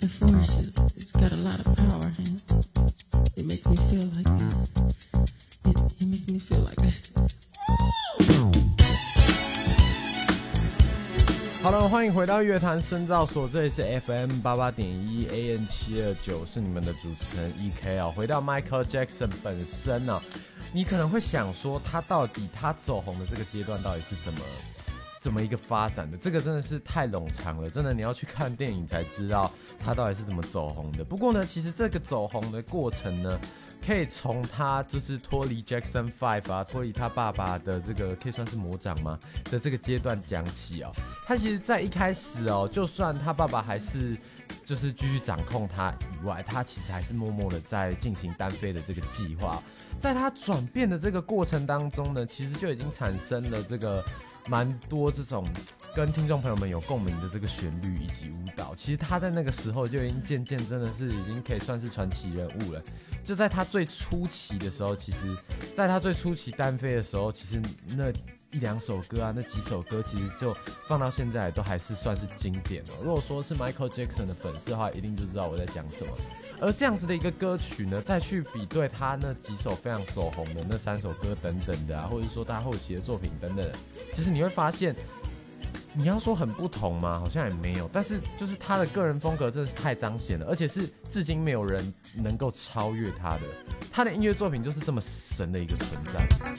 The force it's got a lot of power and it makes me feel like it makes me feel like 好了，欢迎回到乐坛深造所，这里是 FM 88.1 AM 729，是你们的主持人 EK 啊。回到 Michael Jackson 本身啊，你可能会想说，他走红的这个阶段到底是怎么一个发展的？这个真的是太冗长了，真的你要去看电影才知道他到底是怎么走红的。不过呢，其实这个走红的过程呢，可以从他就是脱离 Jackson 5啊，脱离他爸爸的这个可以算是魔掌吗的这个阶段讲起哦。他其实在一开始哦，就算他爸爸还是就是继续掌控他以外，他其实还是默默的在进行单飞的这个计划。在他转变的这个过程当中呢，其实就已经产生了这个蛮多这种跟听众朋友们有共鸣的这个旋律以及舞蹈。其实他在那个时候就已经渐渐真的是已经可以算是传奇人物了。就在他最初期的时候，其实在他最初期单飞的时候，其实那一两首歌啊，那几首歌其实就放到现在都还是算是经典哦。如果说是 Michael Jackson 的粉丝的话，一定就知道我在讲什么。而这样子的一个歌曲呢，再去比对他那几首非常走红的那3首歌等等的啊，或者说他后期的作品等等的，其实你会发现，你要说很不同吗？好像也没有，但是就是他的个人风格真的是太彰显了，而且是至今没有人能够超越他的。他的音乐作品就是这么神的一个存在。